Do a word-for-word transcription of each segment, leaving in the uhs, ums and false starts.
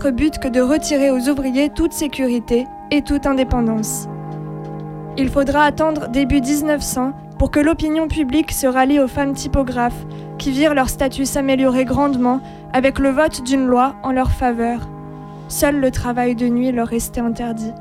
autre but que de retirer aux ouvriers toute sécurité et toute indépendance. Il faudra attendre début dix-neuf cents pour que l'opinion publique se rallie aux femmes typographes qui virent leur statut s'améliorer grandement avec le vote d'une loi en leur faveur. Seul le travail de nuit leur restait interdit.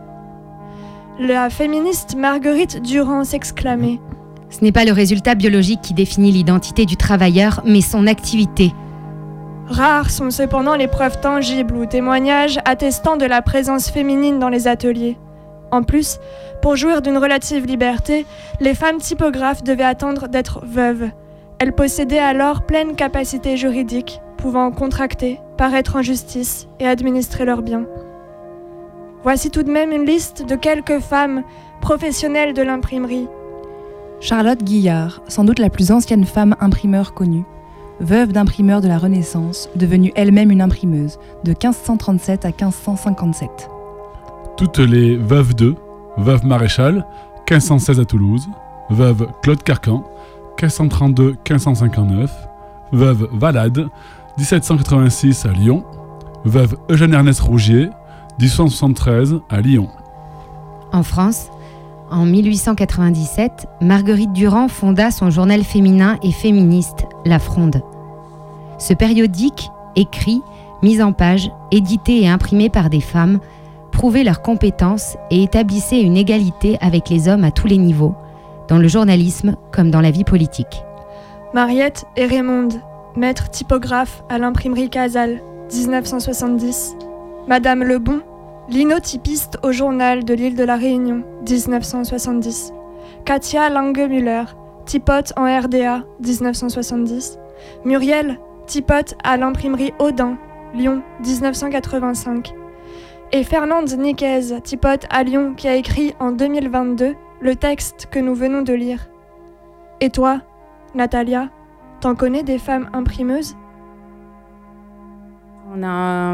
La féministe Marguerite Durand s'exclamait : Ce n'est pas le résultat biologique qui définit l'identité du travailleur, mais son activité. Rares sont cependant les preuves tangibles ou témoignages attestant de la présence féminine dans les ateliers. En plus, pour jouir d'une relative liberté, les femmes typographes devaient attendre d'être veuves. Elles possédaient alors pleine capacité juridique, pouvant contracter, paraître en justice et administrer leurs biens. Voici tout de même une liste de quelques femmes professionnelles de l'imprimerie. Charlotte Guillard, sans doute la plus ancienne femme imprimeur connue, veuve d'imprimeur de la Renaissance, devenue elle-même une imprimeuse, de quinze cent trente-sept à quinze cent cinquante-sept. Toutes les veuves de, veuve maréchal, quinze cent seize à Toulouse, veuve Claude Carcan, quinze cent trente-deux à quinze cent cinquante-neuf, veuve Valade, dix-sept cent quatre-vingt-six à Lyon, veuve Eugène-Ernest Rougier, dix-huit cent soixante-treize à Lyon. En France, en mille huit cent quatre-vingt-dix-sept, Marguerite Durand fonda son journal féminin et féministe, La Fronde. Ce périodique, écrit, mis en page, édité et imprimé par des femmes, prouvait leurs compétences et établissait une égalité avec les hommes à tous les niveaux, dans le journalisme comme dans la vie politique. Mariette et Raymonde, maître typographe à l'imprimerie Casal, dix-neuf cent soixante-dix. Madame Lebon, linotypiste au journal de l'île de la Réunion, dix-neuf cent soixante-dix. Katia Langemüller, typote en R D A, dix-neuf cent soixante-dix. Muriel, typote à l'imprimerie Audin, Lyon, dix-neuf cent quatre-vingt-cinq. Et Fernande Niquez, typote à Lyon, qui a écrit en deux mille vingt-deux le texte que nous venons de lire. Et toi, Natalia, t'en connais des femmes imprimeuses ? On a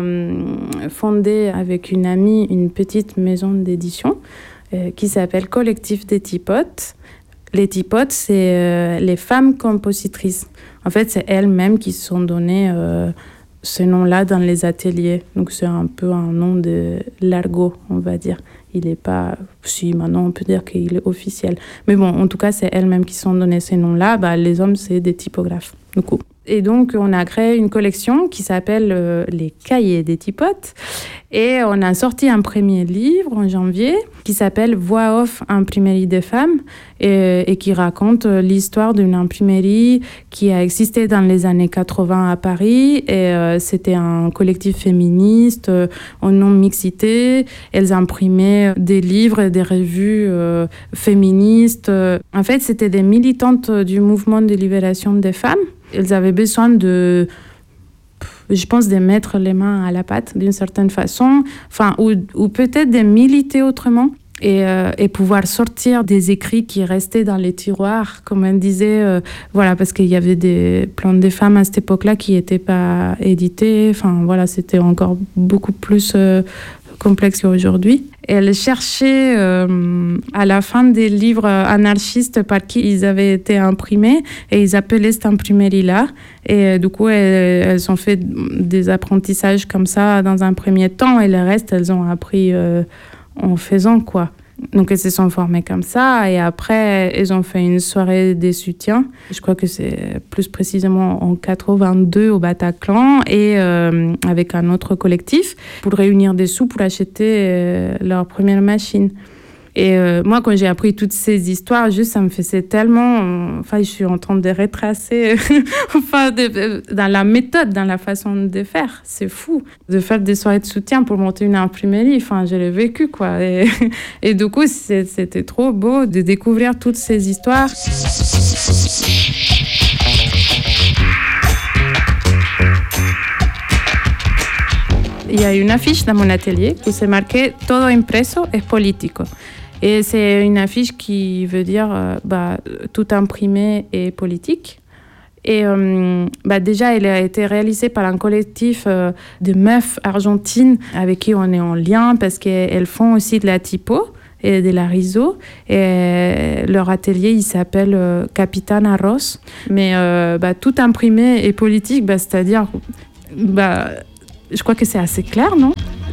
fondé avec une amie une petite maison d'édition euh, qui s'appelle Collectif des Typotes. Les typotes, c'est euh, les femmes compositrices. En fait, c'est elles-mêmes qui se sont données euh, ce nom-là dans les ateliers. Donc, c'est un peu un nom de l'argot, on va dire. Il n'est pas... Si, maintenant, on peut dire qu'il est officiel. Mais bon, en tout cas, c'est elles-mêmes qui se sont données ces noms-là. Bah, les hommes, c'est des typographes, du coup. Et donc, on a créé une collection qui s'appelle euh, Les Cahiers des Typotes. Et on a sorti un premier livre en janvier qui s'appelle Voix off, imprimerie des femmes et, et qui raconte l'histoire d'une imprimerie qui a existé dans les années quatre-vingts à Paris. Et euh, c'était un collectif féministe euh, au nom mixité. Elles imprimaient des livres et des revues euh, féministes. En fait, c'était des militantes du mouvement de libération des femmes. Elles avaient besoin de, je pense, de mettre les mains à la pâte d'une certaine façon, enfin, ou, ou peut-être de militer autrement et, euh, et pouvoir sortir des écrits qui restaient dans les tiroirs, comme on disait, euh, voilà, parce qu'il y avait des, plein de femmes à cette époque-là qui n'étaient pas éditées, enfin, voilà, c'était encore beaucoup plus euh, complexe qu'aujourd'hui. Elle cherchait euh, à la fin des livres anarchistes par qui ils avaient été imprimés et ils appelaient cette imprimerie-là. Et euh, du coup, elles, elles ont fait des apprentissages comme ça dans un premier temps et le reste, elles ont appris euh, en faisant, quoi. Donc, elles se sont formées comme ça et après, elles ont fait une soirée des soutiens. Je crois que c'est plus précisément en quatre-vingt-deux au Bataclan et euh, avec un autre collectif pour réunir des sous pour acheter euh, leur première machine. Et euh, moi, quand j'ai appris toutes ces histoires, juste, ça me faisait tellement... Euh, enfin, je suis en train de retracer enfin, de, de, dans la méthode, dans la façon de faire. C'est fou. De faire des soirées de soutien pour monter une imprimerie, enfin, je l'ai vécu, quoi. Et, et du coup, c'est, c'était trop beau de découvrir toutes ces histoires. Il y a une affiche dans mon atelier où c'est marqué « Todo impreso es político ». Et c'est une affiche qui veut dire euh, bah, tout imprimé est politique. Et euh, bah, déjà, elle a été réalisée par un collectif euh, de meufs argentines avec qui on est en lien parce qu'elles font aussi de la typo et de la riso. Et leur atelier, il s'appelle euh, Capitana Arroz. Mais euh, bah, tout imprimé est politique, bah, c'est-à-dire... Bah, Je crois que c'est assez clair, non?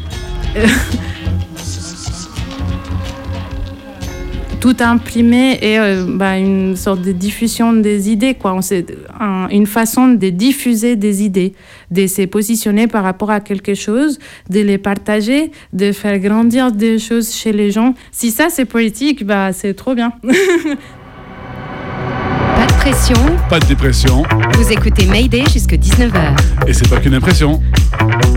Tout imprimé et euh, bah, une sorte de diffusion des idées, quoi. On sait, un, une façon de diffuser des idées, de se positionner par rapport à quelque chose, de les partager, de faire grandir des choses chez les gens. Si ça, c'est politique, bah, c'est trop bien. Pas de pression. Pas de dépression. Vous écoutez Mayday jusqu'à dix-neuf heures. Et c'est pas qu'une impression.